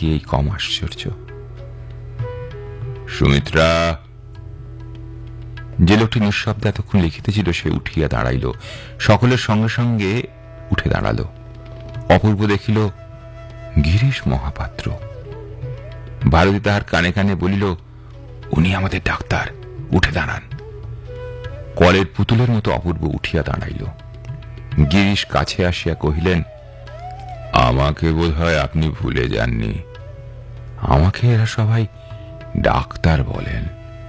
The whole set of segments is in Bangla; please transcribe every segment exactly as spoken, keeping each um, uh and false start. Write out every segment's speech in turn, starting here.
কি এই কম আশ্চর্য? সুমিত্রা। যে লোকটি নিঃশব্দে এতক্ষণ লিখিতেছিল সে উঠিয়া দাঁড়াইল, সকলের সঙ্গে সঙ্গে উঠে দাঁড়াল। অপূর্ব দেখিল গিরিশ মহাপাত্র। ভারতী তাহার কানে কানে বলিল, উনি আমাদের ডাক্তার, উঠে দাঁড়ান। কলের পুতুলের মতো অপূর্ব উঠিয়া দাঁড়াইল। গিরিশ কাছে আসিয়া কহিলেন, আমাকে বোধ হয় আপনি ভুলে যাননি। আমাকে এরা সবাই ডাক্তার বলেন।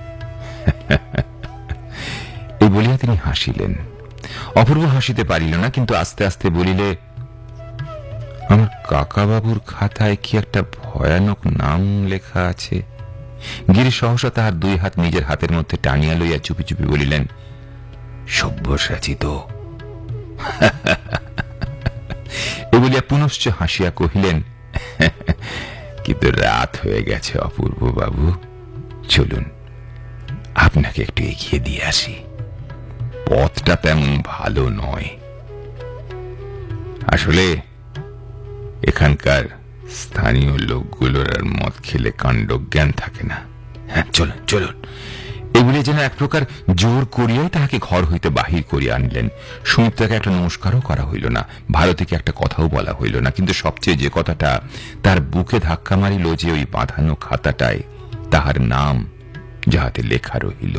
এই বলিয়া তিনি হাসিলেন। অপূর্ব হাসিতে পারিল না, কিন্তু আস্তে আস্তে বলিলে, আমার কাকাবাবুর খাতায় কি একটা ভয়ানক নাম লেখা আছে। গিরিশ সহসা তাহার দুই হাত নিজের হাতের মধ্যে টানিয়া লইয়া চুপি চুপি বলিলেন, সব্যসাচী তো। এ বলিয়া পুনশ্চ হাসিয়া কহিলেন, কিন্তু রাত হয়ে গেছে অপূর্ব বাবু, চলুন আপনাকে একটু এগিয়ে দিয়ে আসি। পথটা তেমন ভালো নয়। আসলে এখানকার স্থানীয় লোকগুলোর আর মদ খেলে কাণ্ড জ্ঞান থাকে না। হ্যাঁ, চলুন চলুন। এগুলি যেন এক প্রকার জোর করিয়াই তাহাকে ঘর হইতে বাহির করিয়া আনিলেন। সুমিত্রাকে একটা নমস্কারও করা হইল না, ভারতীকে একটা কথাও বলা হইল না, কিন্তু সবচেয়ে যে কথাটা তার বুকে ধাক্কা মারিল, যে ওই বাঁধানো খাতাটায় তাহার নাম যাহাতে লেখা রহিল।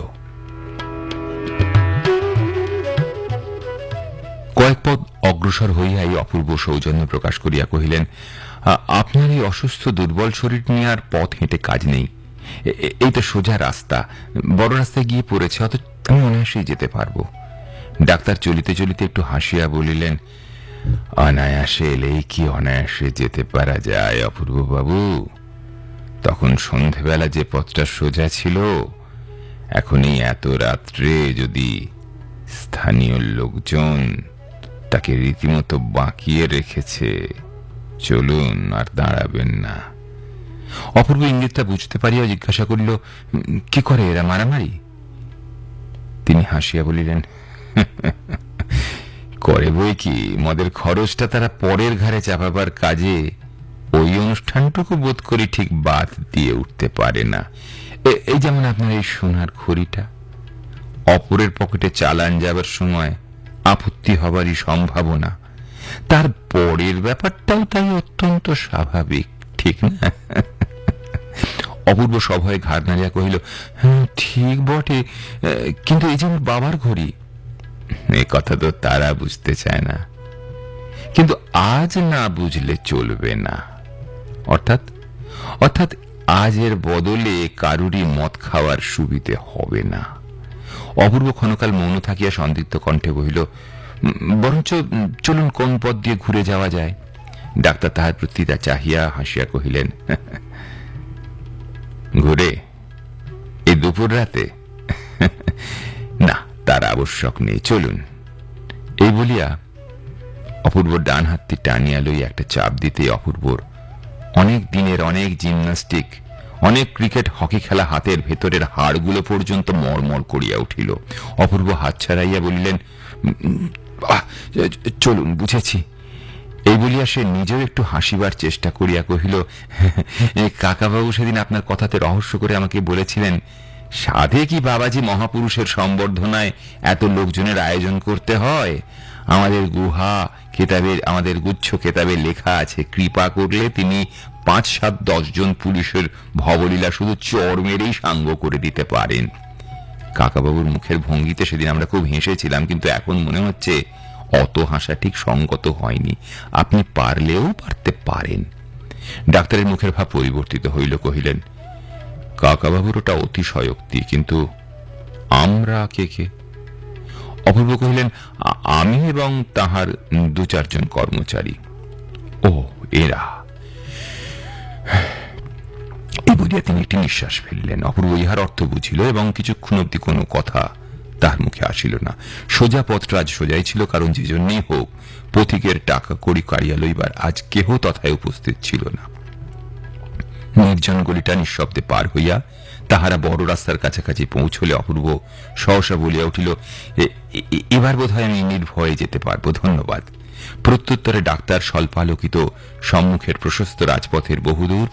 কয়েক পদ অগ্রসর হইয়া এই অপূর্ব সৌজন্য প্রকাশ করিয়া কহিলেন, আপনার এই অসুস্থ দুর্বল শরীর নিয়ে আর পথ হেঁটে কাজ নেই। এই তো সোজা রাস্তা, বড় রাস্তায় গিয়ে পড়েছে, অত আমি অনায়াসেই যেতে পারবো। ডাক্তার চলিতে চলিতে একটু হাসিয়া বলিলেন, অনায়াসে এলেই কি অনায়াসে যেতে পারা যায় অপূর্ব বাবু? তখন সন্ধেবেলা যে পথটা সোজা ছিল, এখনই এত রাত্রে যদি স্থানীয় লোকজন তাকে রীতিমতো বাঁকিয়ে রেখেছে, চলুন আর দাঁড়াবেন না। অপূর্ব ইঙ্গিতটা বুঝতে পারিয়া জিজ্ঞাসা করিল, কি করে এরা, মারামারি? তিনি হাসিয়া বলিলেন, করে বই কি, মদের খরচটা তারা পরের ঘাড়ে চাপাবার কাজে ওই অনুষ্ঠানটুকু বোধ করি ঠিক বাদ দিয়ে উঠতে পারে না। এই যেমন আপনার এই সোনার ঘড়িটা, অপরের পকেটে চালান যাবার সময় আপত্তি হবারই সম্ভাবনা, তার পরের ব্যাপারটাও তাই অত্যন্ত স্বাভাবিক, ঠিক না? অপূর্ব সভয়ে ঘাড় নাড়িয়া কহিল, হ্যাঁ ঠিক বটে, কিন্তু এই যে আমার বাবার ঘড়ি। এ কথা তো তারা বুঝতে চায় না, কিন্তু আজ না বুঝলে চলবে না। অর্থাৎ অর্থাৎ আজের বদলে কারুরই মদ খাওয়ার সুবিধে হবে না। অপূর্ব ক্ষণকাল মৌন থাকিয়া সন্দিগ্ধ কণ্ঠে কহিল, বরঞ্চ চলুন কোন পথ দিয়ে ঘুরে যাওয়া যায়। ডাক্তার তাহার প্রতি তা চাহিয়া হাসিয়া কহিলেন, ঘুরে এই দুপুর রাতে? না, তার আবশ্যক নেই, চলুন। এই বলিয়া অপূর্ব ডান হাতটি টানিয়া লইয়া একটা চাপ দিতে অপূর্বর অনেক দিনের অনেক জিমন্যাস্টিক, অনেক ক্রিকেট হকি খেলা হাতের ভেতরের হাড়গুলো পর্যন্ত মরমর করিয়া উঠিল। অপূর্ব হাত ছাড়াইয়া বলিলেন, চলুন, বুঝেছি। এই বলিয়া সে নিজেও একটু হাসিবার চেষ্টা করিয়া কহিল, কাকাবাবু সেদিন আপনার কথাতে রহস্য করে আমাকে বলেছিলেন, সাধে কি বাবাজি মহাপুরুষের সম্বর্ধনায় এত লোকজনের আয়োজন করতে হয়? আমাদের গুহা কেতাবে, আমাদের গুচ্ছ কেতাবে লেখা আছে, কৃপা করলে তিনি পাঁচ সাত দশ জন পুলিশের ভবলীলা শুধু চর মেরেই সাঙ্গ করে দিতে পারেন। কাকাবাবুর মুখের ভঙ্গিতে সেদিন আমরা খুব হেসেছিলাম, কিন্তু এখন মনে হচ্ছে অত হাসা ঠিক সঙ্গত হয়নি। আপনি পারলেও পারতে পারেন। ডাক্তারের মুখের ভাব পরিবর্তিত হইল, কহিলেন, কাকাবাবুর ওটা অতিশয়োক্তি, কিন্তু আমরা কে কে? অপূর্ব কহিলেন, আমি এবং তাহার দু চারজন কর্মচারী। ও, এরা। এই বলিয়া তিনি একটি নিঃশ্বাস ফেললেন। অপূর্ব ইহার অর্থ বুঝিল এবং কিছুক্ষণ অব্দি কোনো কথা তার মুখে আসিল না। সোজা পথটা আজ সোজাই ছিল, কারণ যে জন্যই হোক পথিকের টাকা কড়ি কাড়িয়া লইবার আজ কেহ তথায় উপস্থিত ছিল না। নির্জন গলিটা নিঃশব্দে পার হইয়া তাহারা বড় রাস্তার কাছাকাছি পৌঁছলে অপূর্ব সহসা বলিয়া উঠিল, এবার বোধ হয় আমি নির্ভয়ে যেতে পারবো, ধন্যবাদ। প্রত্যুত্তরে ডাক্তার স্বল্পালোকিত সম্মুখের প্রশস্ত রাজপথের বহুদূর